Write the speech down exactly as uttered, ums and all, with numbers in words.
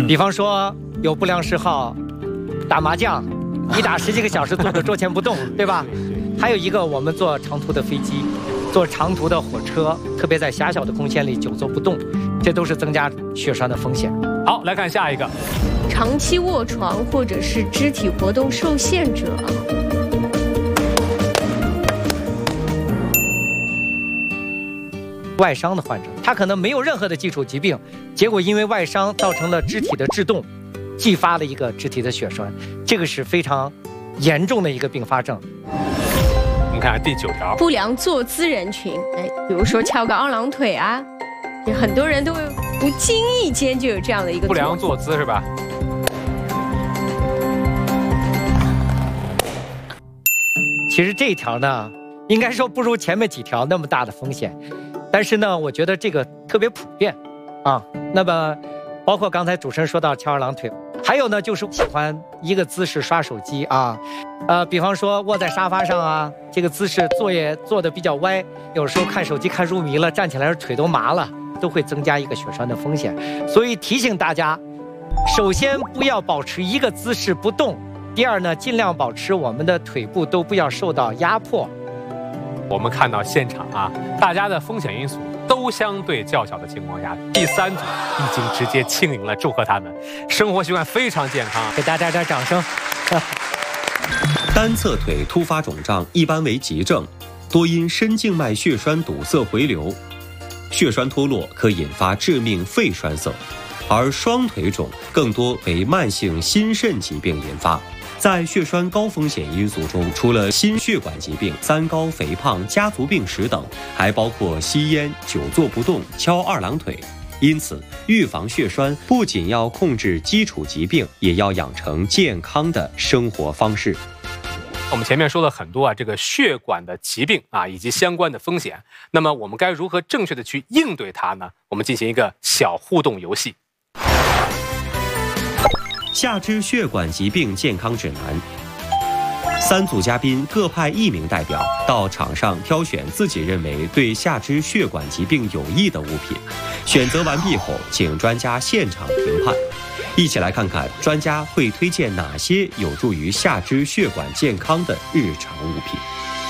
嗯、比方说有不良嗜好，打麻将，一打十几个小时坐在桌前不动，对吧？还有一个，我们坐长途的飞机，坐长途的火车，特别在狭小的空间里久坐不动，这都是增加血栓的风险。 好，来看下一个， 长期卧床或者是肢体活动受限者。 外伤的患者，他可能没有任何的基础疾病，结果因为外伤造成了肢体的制动，继发了一个肢体的血栓，这个是非常严重的一个并发症。 我们看第九条， 不良坐姿人群，哎，比如说翘个二郎腿啊，很多人都不经意间就有这样的一个不良坐姿是吧？ 其实这一条呢，应该说不如前面几条那么大的风险。但是呢，我觉得这个特别普遍，啊，那么包括刚才主持人说到翘二郎腿，还有呢就是喜欢一个姿势刷手机啊，呃，比方说卧在沙发上啊，这个姿势坐也坐得比较歪，有时候看手机看入迷了，站起来腿都麻了，都会增加一个血栓的风险。所以提醒大家，首先不要保持一个姿势不动，第二呢，尽量保持我们的腿部都不要受到压迫。 我们看到现场啊，大家的风险因素都相对较小的情况下，第三组已经直接清零了，祝贺他们，生活习惯非常健康， 给大家点掌声。 单侧腿突发肿胀一般为急症，多因深静脉血栓堵塞回流，血栓脱落可引发致命肺栓塞，而双腿肿更多为慢性心肾疾病引发。在血栓高风险因素中，除了心血管疾病、三高、肥胖、家族病史等，还包括吸烟、久坐不动、翘二郎腿。因此，预防血栓不仅要控制基础疾病，也要养成健康的生活方式。 我们前面说了很多啊，这个血管的疾病啊，以及相关的风险。那么我们该如何正确的去应对它呢？我们进行一个小互动游戏。 下肢血管疾病健康指南。三组嘉宾各派一名代表到场上挑选自己认为对下肢血管疾病有益的物品，选择完毕后，请专家现场评判。一起来看看专家会推荐哪些有助于下肢血管健康的日常物品。